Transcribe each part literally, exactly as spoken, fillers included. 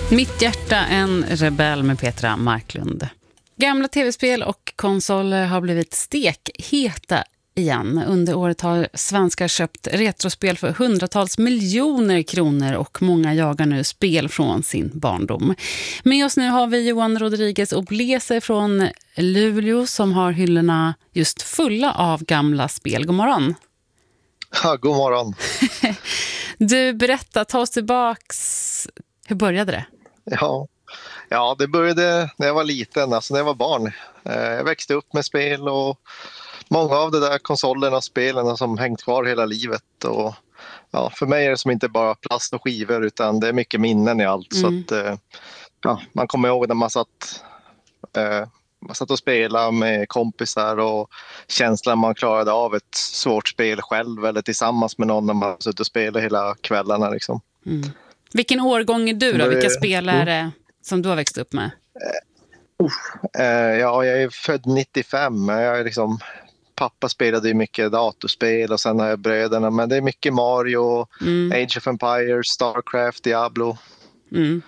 Mitt hjärta, en rebell med Petra Marklund. Gamla tv-spel och konsoler har blivit stekheta igen. Under året har svenskar köpt retrospel för hundratals miljoner kronor och många jagar nu spel från sin barndom. Med oss nu har vi Johan Rodriguez och Blese från Luleå som har hyllorna just fulla av gamla spel. God morgon. Ja, god morgon. Du, berätta, ta oss tillbaks. Hur började det? Ja. ja, det började när jag var liten, alltså när jag var barn. Jag växte upp med spel och många av de där konsolerna och spelen som hängt kvar hela livet. Och, ja, för mig är det som inte bara plast och skivor utan det är mycket minnen i allt. Mm. Så att, ja, man kommer ihåg när man satt, eh, man satt och spelade med kompisar och känslan man klarade av ett svårt spel själv eller tillsammans med någon när man satt och spelade hela kvällarna. Liksom. Mm. Vilken årgång är du då? Vilka spel är det som du har växt upp med? Uh, uh, ja, jag är född nittiofem. Jag är liksom, pappa spelade ju mycket datorspel och sen har jag bröderna. Men det är mycket Mario, mm. Age of Empires, Starcraft, Diablo. Mm.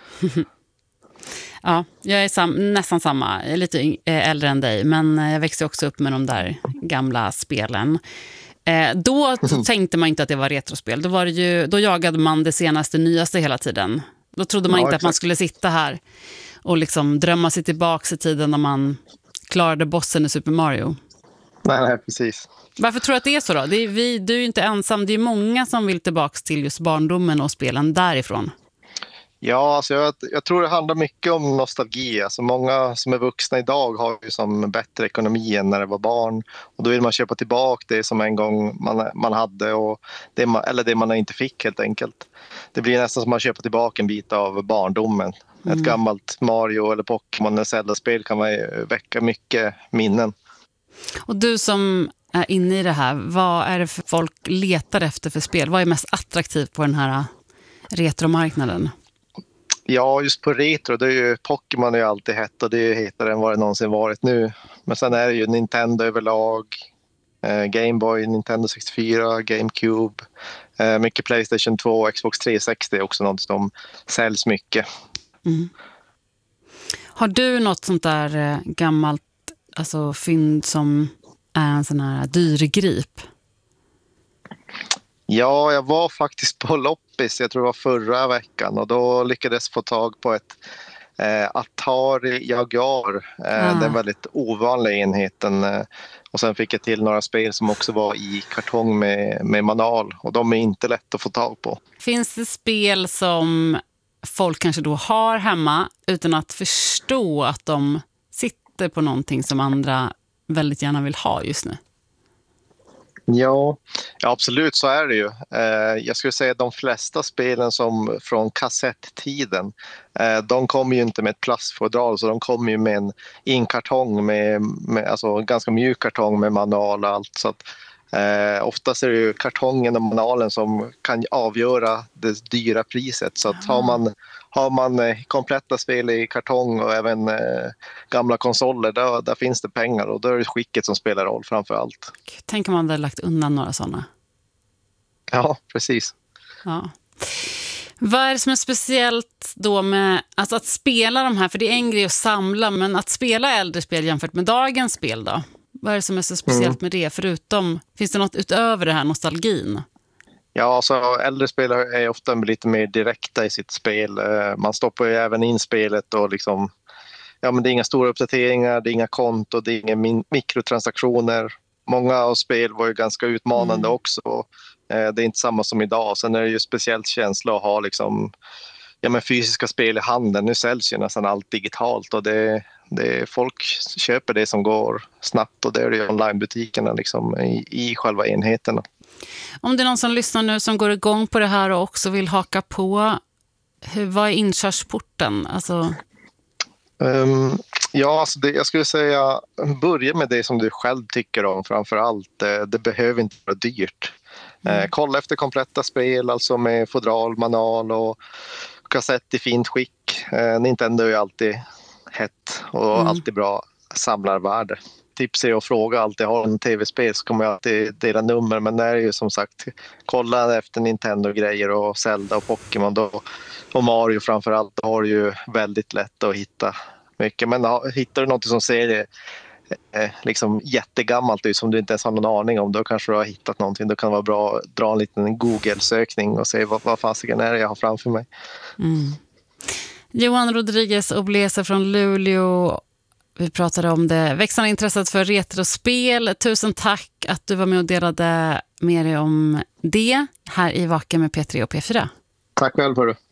Ja, jag är sam- nästan samma. Jag är lite yng- äldre än dig. Men jag växte också upp med de där gamla spelen. Eh, då mm. tänkte man inte att det var retrospel. Då, var det ju, då jagade man det senaste, nyaste hela tiden. Då trodde man ja, inte exakt. Att man skulle sitta här och liksom drömma sig tillbaka i tiden när man klarade bossen i Super Mario. Nej, nej, precis. Varför tror du att det är så då? Det är vi, du är ju inte ensam. Det är många som vill tillbaka till just barndomen och spelen därifrån. Ja, alltså jag, jag tror det handlar mycket om nostalgi. Alltså många som är vuxna idag har ju som bättre ekonomi än när det var barn. Och då vill man köpa tillbaka det som en gång man, man hade och det man, eller det man inte fick helt enkelt. Det blir nästan som att man köper tillbaka en bit av barndomen. Mm. Ett gammalt Mario eller Pokémon eller Zelda-spel kan man väcka mycket minnen. Och du som är inne i det här, vad är det för folk letar efter för spel? Vad är mest attraktivt på den här retromarknaden? Ja, just på retro, det är ju Pokémon är ju alltid hett och det är hetare än vad det någonsin varit nu. Men sen är det ju Nintendo överlag, eh, Game Boy, Nintendo sextiofyra, GameCube, eh, mycket PlayStation två och Xbox trehundrasextio är också något som säljs mycket. Mm. Har du något sånt där eh, gammalt alltså fynd som är en sån här dyrgrip? Ja, jag var faktiskt på loppis, jag tror det var förra veckan och då lyckades få tag på ett eh, Atari Jaguar, eh, ah. den väldigt ovanliga enheten. Eh, och sen fick jag till några spel som också var i kartong med, med manual och de är inte lätt att få tag på. Finns det spel som folk kanske då har hemma utan att förstå att de sitter på någonting som andra väldigt gärna vill ha just nu? Ja, ja, absolut så är det ju. Eh, jag skulle säga att de flesta spelen som från kassetttiden, eh, de kommer ju inte med ett plastfodral så de kommer ju med en inkartong med, med alltså ganska mjuk kartong med manual och allt. Så att, eh, oftast är det ju kartongen och manualen som kan avgöra det dyra priset. Så att har man Har man eh, kompletta spel i kartong och även eh, gamla konsoler, där, där finns det pengar och då är det skicket som spelar roll framför allt. Tänk om man hade lagt undan några sådana. Ja, precis. Ja. Vad är det som är speciellt då med alltså att spela de här, för det är en grej att samla, men att spela äldre spel jämfört med dagens spel då? Vad är det som är så speciellt mm. med det? Förutom, finns det något utöver det här nostalgin? Ja, alltså äldre spelare är ofta lite mer direkta i sitt spel. Man stoppar ju även in spelet och liksom, ja men det är inga stora uppdateringar, det är inga konto, det är inga min- mikrotransaktioner. Många av spel var ju ganska utmanande mm. också. Det är inte samma som idag. Sen är det ju speciellt känsla att ha liksom, ja men fysiska spel i handen. Nu säljs ju nästan allt digitalt och det, det, folk köper det som går snabbt och det är det onlinebutikerna liksom i, i själva enheterna. Om det är någon som lyssnar nu som går igång på det här och också vill haka på, hur, vad är inkörsporten? Alltså... Um, ja, alltså det, jag skulle säga börja med det som du själv tycker om framför allt. Det, det behöver inte vara dyrt. Mm. Eh, kolla efter kompletta spel, alltså med fodral, manual och kassett i fint skick. Eh, Nintendo är alltid hett och mm. alltid bra samlarvärde. tipsig och fråga alltid. Har en tv-spel så kommer jag alltid dela nummer. Men det är ju som sagt, kolla efter Nintendo-grejer och Zelda och Pokémon då, och Mario framförallt. Då har du ju väldigt lätt att hitta mycket. Men hittar du något som ser eh, liksom jättegammalt ut som du inte ens har någon aning om, då kanske du har hittat någonting. Då kan det vara bra att dra en liten Google-sökning och se vad, vad fasiken är det jag har framför mig. Mm. Johan Rodriguez Oblese från Luleå. Vi pratade om det växande intresset för retrospel. Tusen tack att du var med och delade med dig om det här i Vaken med P tre och P fyra. Tack väl för det.